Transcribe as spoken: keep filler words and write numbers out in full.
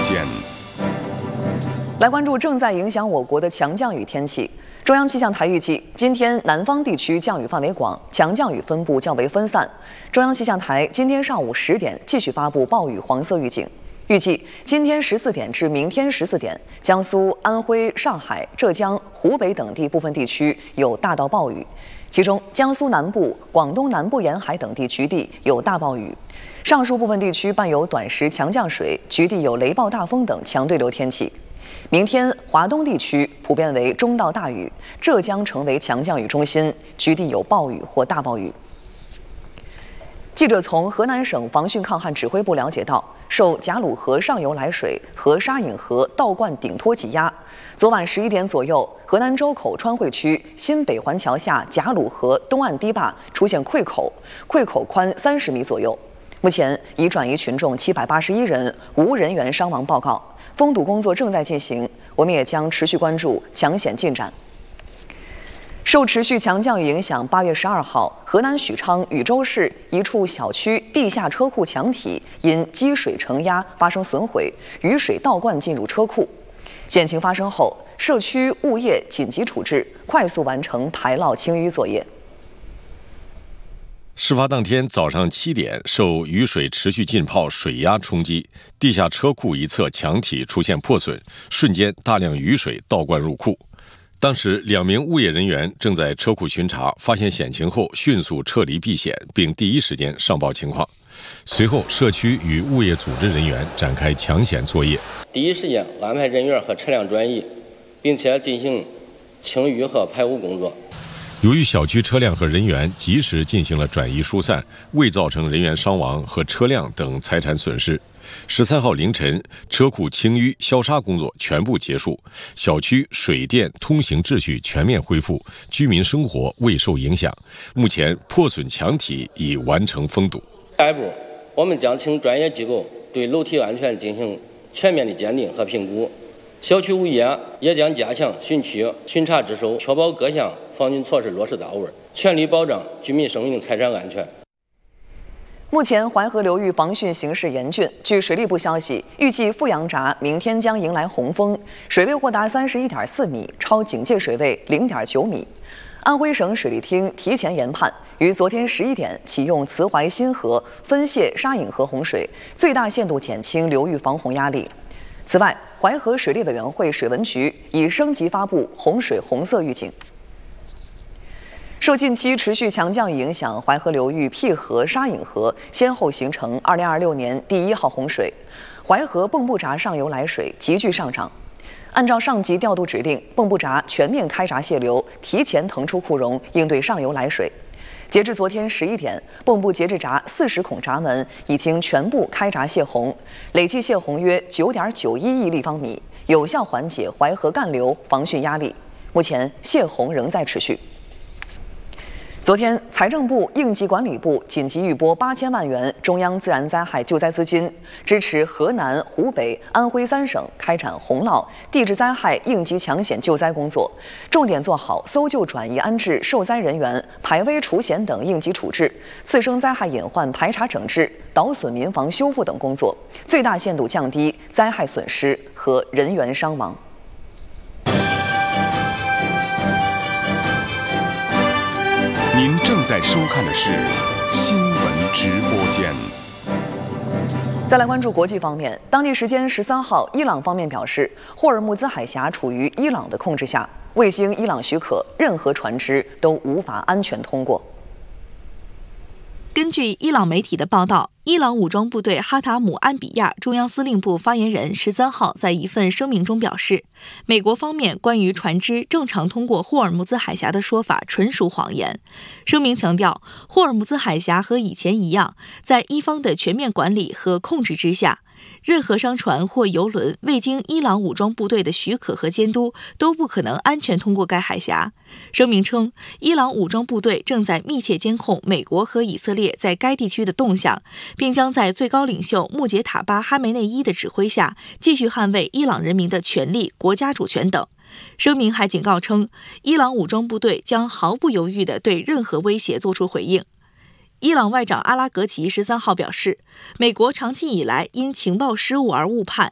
间， 来关注正在影响我国的强降雨天气。中央气象台预计，今天南方地区降雨范围广，强降雨分布较为分散。中央气象台今天上午十点继续发布暴雨黄色预警。预计今天十四点至明天十四点，江苏、安徽、上海、浙江、湖北等地部分地区有大到暴雨，其中江苏南部、广东南部沿海等地局地有大暴雨。上述部分地区伴有短时强降水，局地有雷暴大风等强对流天气。明天华东地区普遍为中到大雨，浙江成为强降雨中心，局地有暴雨或大暴雨。记者从河南省防汛抗旱指挥部了解到，受贾鲁河上游来水和沙引河倒灌顶托挤压，昨晚十一点左右，河南周口川汇区新北环桥下贾鲁河东岸堤坝出现溃口，溃口宽三十米左右。目前已转移群众七百八十一人，无人员伤亡报告。封堵工作正在进行，我们也将持续关注抢险进展。受持续强降雨影响，八月十二号，河南许昌禹州市一处小区地下车库墙体因积水承压发生损毁，雨水倒灌进入车库。险情发生后，社区物业紧急处置，快速完成排涝清淤作业。 事发当天早上七点，受雨水持续浸泡水压冲击，地下车库一侧墙体出现破损，瞬间大量雨水倒灌入库。当时两名物业人员正在车库巡查，发现险情后迅速撤离避险，并第一时间上报情况。随后社区与物业组织人员展开抢险作业， 第一时间安排人员和车辆转移，并且进行清淤和排污工作。 由于小区车辆和人员及时进行了转移疏散，未造成人员伤亡和车辆等财产损失。十三号凌晨，车库清淤消沙工作全部结束，小区水电通行秩序全面恢复，居民生活未受影响。目前破损墙体已完成封堵。 下一步，我们将请专业机构对楼体安全进行全面的鉴定和评估。小区物业也将加强巡区巡查值守，确保各项防汛措施落实到位，全力保障居民生命财产安全。 目前淮河流域防汛形势严峻，据水利部消息，预计富阳闸明天将迎来洪峰，水位或达三十一点四米，超警戒水位零点九米。安徽省水利厅提前研判，于昨天十一点启用慈淮新河分泄沙引河洪水，最大限度减轻流域防洪压力。此外，淮河水利委员会水文局已升级发布洪水红色预警。受近期持续强降雨影响，淮河流域辟河、沙引河先后形成二零二六年第一号洪水，淮河蚌埠闸上游来水急剧上涨。按照上级调度指令，蚌埠闸全面开闸泄流，提前腾出库容，应对上游来水。截至昨天十一点，蚌埠节制闸四十孔闸门已经全部开闸泄洪，累计泄洪约九点九一亿立方米，有效缓解淮河干流防汛压力。目前泄洪仍在持续。昨天，财政部、应急管理部紧急预拨八千万元中央自然灾害救灾资金，支持河南、湖北、安徽三省开展洪涝、地质灾害应急抢险救灾工作，重点做好搜救、转移、安置受灾人员、排危除险等应急处置、次生灾害隐患排查整治、导损民房修复等工作，最大限度降低灾害损失和人员伤亡。 您正在收看的是新闻直播间。 再来关注国际方面，当地时间十三号，伊朗方面表示，霍尔木兹海峡处于伊朗的控制下，未经伊朗许可，任何船只都无法安全通过。 根据伊朗媒体的报道，伊朗武装部队哈塔姆安比亚中央司令部发言人十三号在一份声明中表示，美国方面关于船只正常通过霍尔木兹海峡的说法纯属谎言。声明强调，霍尔木兹海峡和以前一样，在伊方的全面管理和控制之下，任何商船或油轮未经伊朗武装部队的许可和监督，都不可能安全通过该海峡。声明称，伊朗武装部队正在密切监控美国和以色列在该地区的动向，并将在最高领袖穆杰塔巴·哈梅内伊的指挥下，继续捍卫伊朗人民的权利、国家主权等。声明还警告称，伊朗武装部队将毫不犹豫地对任何威胁作出回应。伊朗外长阿拉格齐十三号表示，美国长期以来因情报失误而误判，